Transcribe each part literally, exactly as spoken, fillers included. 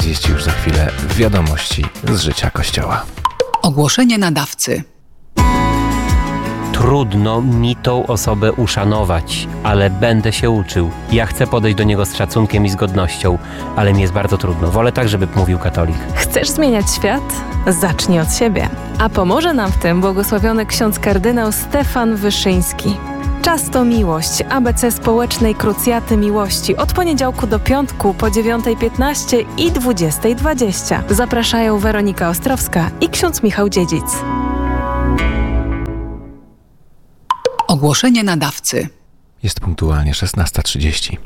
czterdzieści już za chwilę wiadomości z życia Kościoła. Ogłoszenie nadawcy. Trudno mi tą osobę uszanować, ale będę się uczył. Ja chcę podejść do niego z szacunkiem i z godnością, ale mi jest bardzo trudno. Wolę tak, żeby mówił katolik. Chcesz zmieniać świat? Zacznij od siebie. A pomoże nam w tym błogosławiony ksiądz kardynał Stefan Wyszyński. Czas to miłość. A B C Społecznej Krucjaty Miłości. Od poniedziałku do piątku po dziewiątej piętnaście i dwudziestej dwadzieścia. Zapraszają Weronika Ostrowska i ksiądz Michał Dziedzic. Ogłoszenie nadawcy. Jest punktualnie szesnasta trzydzieści.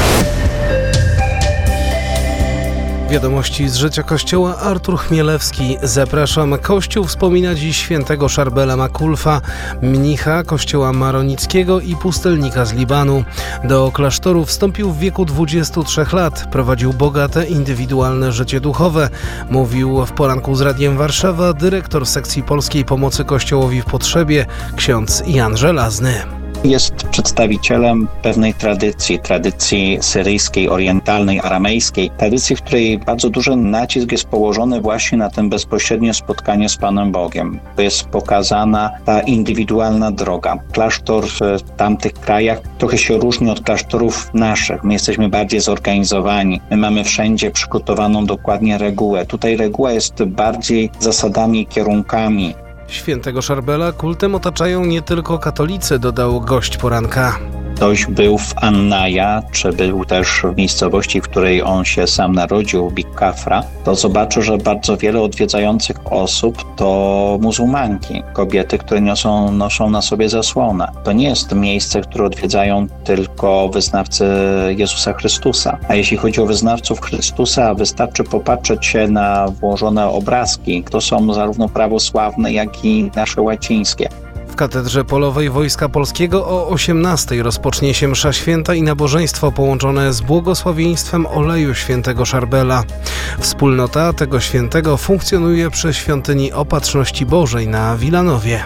Wiadomości z życia Kościoła. Artur Chmielewski. Zapraszam. Kościół wspomina dziś świętego Szarbela Makulfa, mnicha Kościoła Maronickiego i pustelnika z Libanu. Do klasztoru wstąpił w wieku dwudziestu trzech lat. Prowadził bogate, indywidualne życie duchowe. Mówił w poranku z Radiem Warszawa dyrektor sekcji Polskiej Pomocy Kościołowi w Potrzebie, ksiądz Jan Żelazny. Jest przedstawicielem pewnej tradycji, tradycji syryjskiej, orientalnej, aramejskiej, tradycji, w której bardzo duży nacisk jest położony właśnie na tym bezpośrednie spotkanie z Panem Bogiem. To jest pokazana ta indywidualna droga. Klasztor w tamtych krajach trochę się różni od klasztorów naszych. My jesteśmy bardziej zorganizowani. My mamy wszędzie przygotowaną dokładnie regułę. Tutaj reguła jest bardziej zasadami i kierunkami. Świętego Szarbela kultem otaczają nie tylko katolicy, dodał gość poranka. Ktoś był w Annaja, czy był też w miejscowości, w której on się sam narodził, Big Kafra, to zobaczył, że bardzo wiele odwiedzających osób to muzułmanki, kobiety, które niosą, noszą na sobie zasłonę. To nie jest miejsce, które odwiedzają tylko wyznawcy Jezusa Chrystusa. A jeśli chodzi o wyznawców Chrystusa, wystarczy popatrzeć się na włożone obrazki. To są zarówno prawosławne, jak i nasze łacińskie. W Katedrze Polowej Wojska Polskiego o osiemnastej rozpocznie się msza święta i nabożeństwo połączone z błogosławieństwem oleju świętego Szarbela. Wspólnota tego świętego funkcjonuje przy świątyni Opatrzności Bożej na Wilanowie.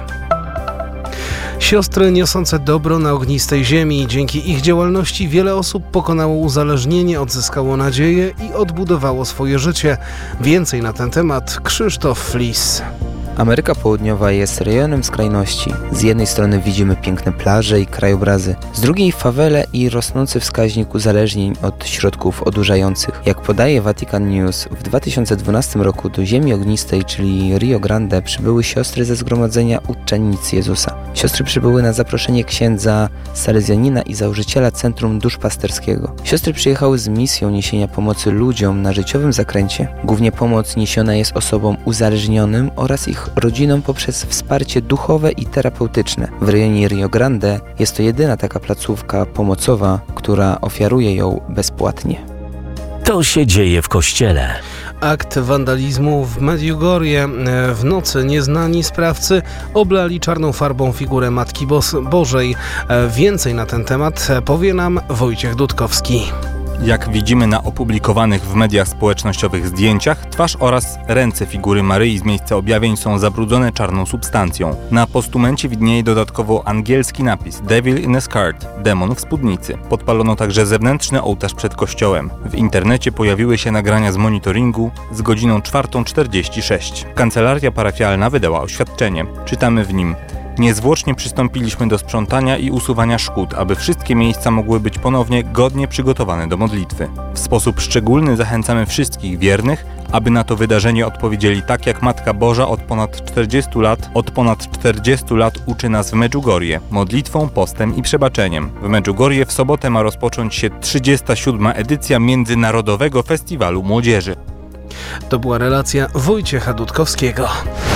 Siostry niosące dobro na ognistej ziemi. Dzięki ich działalności wiele osób pokonało uzależnienie, odzyskało nadzieję i odbudowało swoje życie. Więcej na ten temat Krzysztof Flis. Ameryka Południowa jest rejonem skrajności. Z jednej strony widzimy piękne plaże i krajobrazy, z drugiej fawele i rosnący wskaźnik uzależnień od środków odurzających. Jak podaje Vatican News, w dwa tysiące dwunastym roku do ziemi ognistej, czyli Rio Grande, przybyły siostry ze zgromadzenia Uczennic Jezusa. Siostry przybyły na zaproszenie księdza salezjanina i założyciela Centrum Duszpasterskiego. Siostry przyjechały z misją niesienia pomocy ludziom na życiowym zakręcie. Głównie pomoc niesiona jest osobom uzależnionym oraz ich rodzinom poprzez wsparcie duchowe i terapeutyczne. W rejonie Rio Grande jest to jedyna taka placówka pomocowa, która ofiaruje ją bezpłatnie. To się dzieje w kościele. Akt wandalizmu w Medjugorje. W nocy nieznani sprawcy oblali czarną farbą figurę Matki Bożej. Więcej na ten temat powie nam Wojciech Dudkowski. Jak widzimy na opublikowanych w mediach społecznościowych zdjęciach, twarz oraz ręce figury Maryi z miejsca objawień są zabrudzone czarną substancją. Na postumencie widnieje dodatkowo angielski napis Devil in a skirt, demon w spódnicy. Podpalono także zewnętrzny ołtarz przed kościołem. W internecie pojawiły się nagrania z monitoringu z godziną czwarta czterdzieści sześć. Kancelaria parafialna wydała oświadczenie. Czytamy w nim: niezwłocznie przystąpiliśmy do sprzątania i usuwania szkód, aby wszystkie miejsca mogły być ponownie godnie przygotowane do modlitwy. W sposób szczególny zachęcamy wszystkich wiernych, aby na to wydarzenie odpowiedzieli tak, jak Matka Boża od ponad czterdziestu lat, od ponad czterdziestu lat uczy nas w Medjugorje, modlitwą, postem i przebaczeniem. W Medjugorje w sobotę ma rozpocząć się trzydziesta siódma edycja Międzynarodowego Festiwalu Młodzieży. To była relacja Wojciecha Dudkowskiego.